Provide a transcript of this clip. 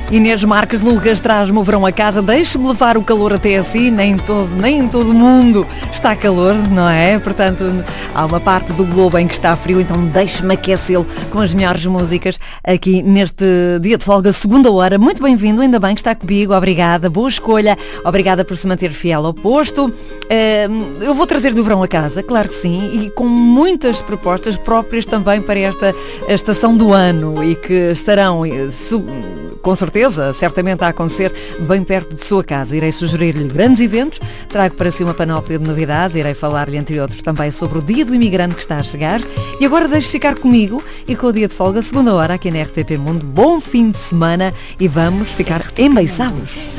Inês Marques Lucas traz-me o verão a casa, deixe-me levar o calor até assim, nem em todo mundo está calor, não é? Portanto, há uma parte do globo em que está frio, então deixe-me aquecê-lo com as melhores músicas aqui neste dia de folga, segunda hora. Muito bem-vindo, ainda bem que está comigo, obrigada, boa escolha, obrigada por se manter fiel ao posto. Eu vou trazer-lhe o verão a casa, claro que sim, e com muitas propostas próprias também para esta estação do ano e que estarão com certeza, certamente a acontecer bem perto de sua casa. Irei sugerir-lhe grandes eventos, trago para si uma panóplia de novidades, irei falar-lhe, entre outros, também sobre o Dia do Imigrante que está a chegar. E agora deixe ficar comigo e com o dia de folga, segunda hora, aqui na RTP Mundo. Bom fim de semana e vamos ficar embeiçados.